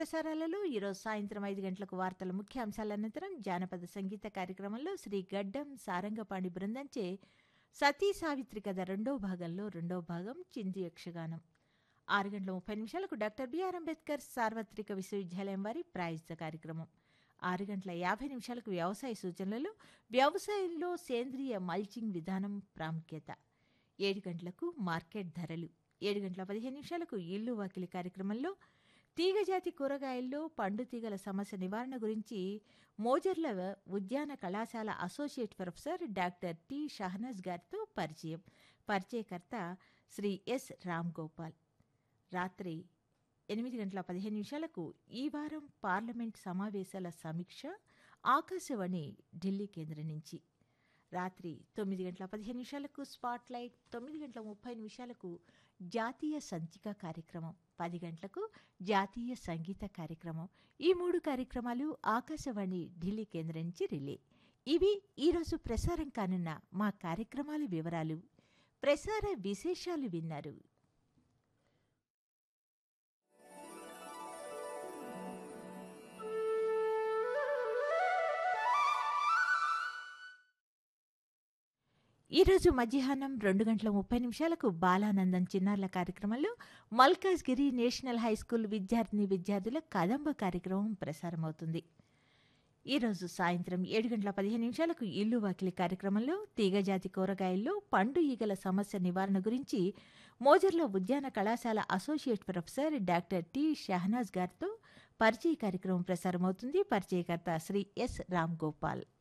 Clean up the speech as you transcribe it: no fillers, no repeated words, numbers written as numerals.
ప్రసారాలలో ఈరోజు సాయంత్రం 5 గంటలకు వార్తల ముఖ్యాంశాల అనంతరం జానపద సంగీత కార్యక్రమంలో శ్రీ గడ్డం సారంగపాణి బృందంచే సతీ సావిత్రి కథ రెండో భాగం చింది యక్షగానం. 6 గంటల 30 నిమిషాలకు డాక్టర్ బిఆర్ అంబేద్కర్ సార్వత్రిక విశ్వవిద్యాలయం వారి ప్రాయోజిత కార్యక్రమం. 6 గంటల 50 నిమిషాలకు వ్యవసాయ సూచనలలో వ్యవసాయంలో సేంద్రియ మల్చింగ్ విధానం ప్రాముఖ్యత. 7 గంటలకు మార్కెట్ ధరలు. 7 గంటల 15 నిమిషాలకు ఇల్లు వాకిలి కార్యక్రమంలో తీగజాతి కూరగాయల్లో పండు తీగల సమస్య నివారణ గురించి మోజర్ల ఉద్యాన కళాశాల associate professor doctor T Shahnaz గారితో పరిచయం. పరిచయకర్త శ్రీ ఎస్ రామ్ గోపాల్. రాత్రి 8 గంటల 15 నిమిషాలకు ఈ వారం పార్లమెంట్ సమావేశాల సమీక్ష ఆకాశవాణి ఢిల్లీ కేంద్రం నుంచి. రాత్రి 9 గంటల 15 నిమిషాలకు స్పాట్లైట్. 9 గంటల 30 నిమిషాలకు జాతీయ సంచిక కార్యక్రమం. 10 గంటలకు జాతీయ సంగీత కార్యక్రమం. ఈ 3 కార్యక్రమాలు ఆకాశవాణి ఢిల్లీ కేంద్రం నుంచి రిలే. ఇవి ఈరోజు ప్రసారం కానున్న మా కార్యక్రమాల వివరాలు. ప్రసార విశేషాలు విన్నారు. ఈరోజు మధ్యాహ్నం 2 గంటల 30 నిమిషాలకు బాలానందం చిన్నారుల కార్యక్రమంలో మల్కాజ్గిరి నేషనల్ హైస్కూల్ విద్యార్థుల కదంబ కార్యక్రమం ప్రసారమవుతుంది. ఈరోజు సాయంత్రం 7 గంటల 15 నిమిషాలకు ఇల్లు వాకిలి కార్యక్రమంలో తీగజాతి కూరగాయల్లో పండు ఈగల సమస్య నివారణ గురించి మోజర్ల ఉద్యాన కళాశాల associate professor doctor T Shahnaz గారితో పరిచయ కార్యక్రమం ప్రసారమవుతుంది. పరిచయకర్త శ్రీ ఎస్ రామ్ గోపాల్.